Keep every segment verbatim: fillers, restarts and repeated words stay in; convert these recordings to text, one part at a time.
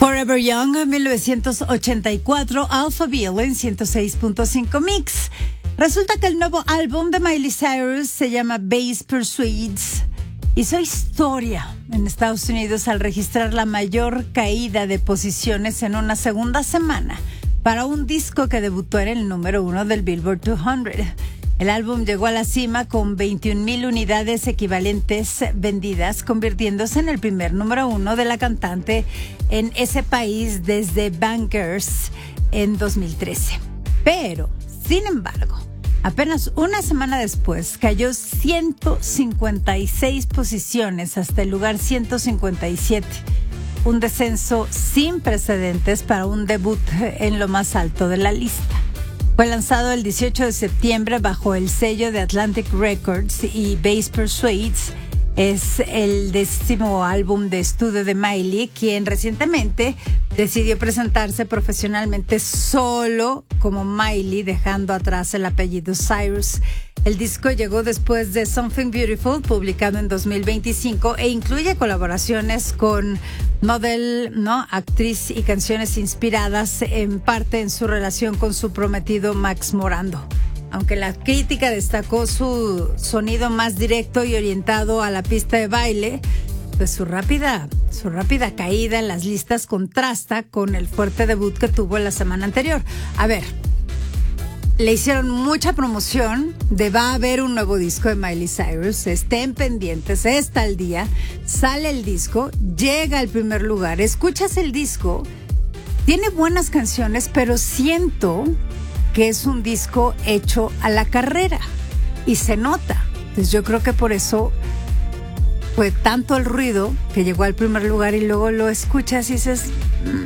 Forever Young, mil novecientos ochenta y cuatro, Alphaville en ciento seis punto cinco Mix. Resulta que el nuevo álbum de Miley Cyrus se llama Bass Persuades. Hizo historia en Estados Unidos al registrar la mayor caída de posiciones en una segunda semana para un disco que debutó en el número uno del Billboard doscientos. El álbum llegó a la cima con veintiún mil unidades equivalentes vendidas, convirtiéndose en el primer número uno de la cantante en ese país desde Bankers en dos mil trece. Pero, sin embargo, apenas una semana después cayó ciento cincuenta y seis posiciones hasta el lugar ciento cincuenta y siete. Un descenso sin precedentes para un debut en lo más alto de la lista. Fue lanzado el dieciocho de septiembre bajo el sello de Atlantic Records y Bass Persuades es el décimo álbum de estudio de Miley, quien recientemente decidió presentarse profesionalmente solo como Miley, dejando atrás el apellido Cyrus. El disco llegó después de Something Beautiful, publicado en dos mil veinticinco, e incluye colaboraciones con model, ¿no? actriz y canciones inspiradas en parte en su relación con su prometido Max Morando. Aunque la crítica destacó su sonido más directo y orientado a la pista de baile, pues su rápida, su rápida caída en las listas contrasta con el fuerte debut que tuvo la semana anterior. A ver, le hicieron mucha promoción de va a haber un nuevo disco de Miley Cyrus, estén pendientes, está al día, sale el disco, llega al primer lugar, escuchas el disco, tiene buenas canciones, pero siento que es un disco hecho a la carrera y se nota. Entonces yo creo que por eso fue tanto el ruido que llegó al primer lugar y luego lo escuchas y dices, mmm,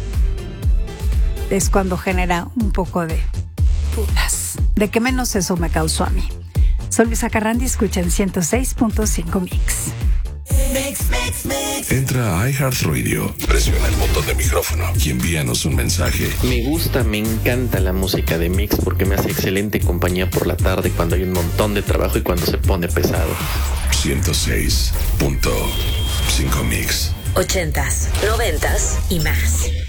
es cuando genera un poco de dudas. De que menos eso me causó a mí. Soy Luisa Carrandi, escuchan ciento seis punto cinco Mix. Mix, mix, mix. Entra a iHeartRadio, presiona el botón de micrófono y envíanos un mensaje. Me gusta, me encanta la música de Mix porque me hace excelente compañía por la tarde cuando hay un montón de trabajo y cuando se pone pesado. ciento seis punto cinco Mix. Ochentas, noventas y más.